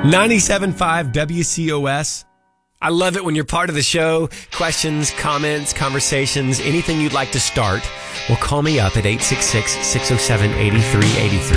97.5 WCOS. I love it when you're part of the show. Questions, comments, conversations, anything you'd like to start. Well, call me up at 866-607-8383.